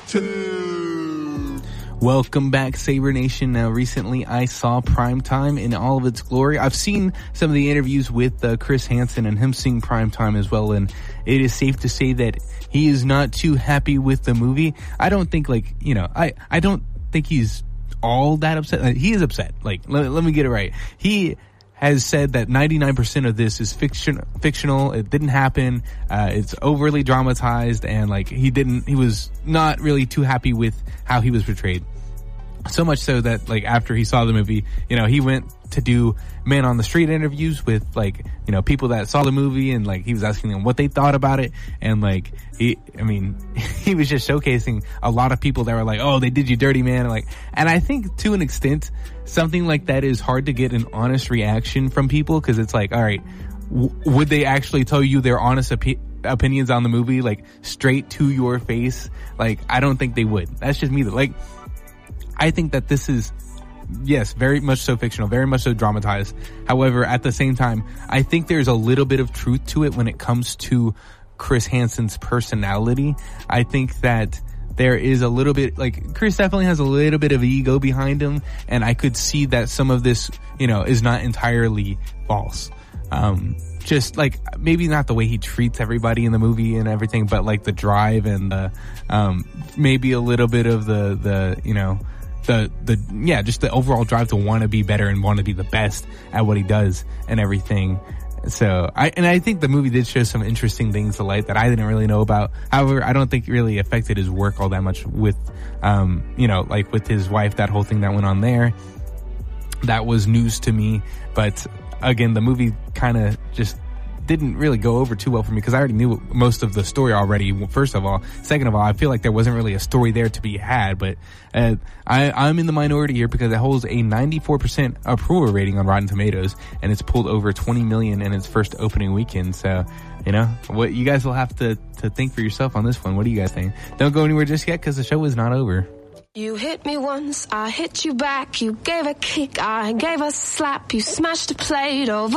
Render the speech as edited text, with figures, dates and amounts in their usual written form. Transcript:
2. Welcome back, Saber Nation. Now, recently I saw Primetime in all of its glory. I've seen some of the interviews with Chris Hansen and him seeing Primetime as well, and it is safe to say that he is not too happy with the movie. I don't think, I don't think he's all that upset. He is upset. Let me get it right. He has said that 99% of this is fictional. It didn't happen. It's overly dramatized, and he was not really too happy with how he was portrayed. So much so that after he saw the movie, he went to do man on the street interviews with people that saw the movie, and he was asking them what they thought about it, and he was just showcasing a lot of people that were like, oh, they did you dirty, man. And I think to an extent something like that is hard to get an honest reaction from people, because it's all right, would they actually tell you their honest opinions on the movie straight to your face? I don't think they would. That's just me though. I think that this is, yes, very much so fictional, very much so dramatized. However, at the same time, I think there's a little bit of truth to it when it comes to Chris Hansen's personality. I think that there is a little bit, Chris definitely has a little bit of ego behind him, and I could see that some of this, is not entirely false. Just maybe not the way he treats everybody in the movie and everything, but the drive and the, maybe a little bit of just the overall drive to want to be better and want to be the best at what he does and everything. So I think the movie did show some interesting things to light that I didn't really know about. However, I don't think it really affected his work all that much with, with his wife, that whole thing that went on there. That was news to me. But again, the movie kind of just didn't really go over too well for me, because I already knew most of the story already, first of all. Second of all, I feel like there wasn't really a story there to be had, but I'm in the minority here because it holds a 94% approval rating on Rotten Tomatoes, and it's pulled over 20 million in its first opening weekend. So, what you guys will have to think for yourself on this one. What do you guys think? Don't go anywhere just yet, because the show is not over. You hit me once, I hit you back. You gave a kick, I gave a slap. You smashed a plate over